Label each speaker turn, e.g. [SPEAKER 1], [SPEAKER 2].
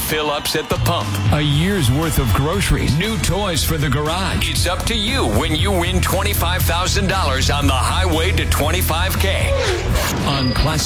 [SPEAKER 1] fill-ups at the pump,
[SPEAKER 2] a year's worth of groceries,
[SPEAKER 1] new toys for the garage. It's up to you when you win $25,000 on the highway to 25K. On Classic